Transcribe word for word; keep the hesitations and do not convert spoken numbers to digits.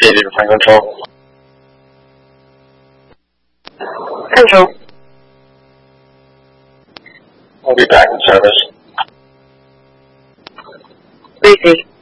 Gated flight control. Control. We'll be back in service. Receive.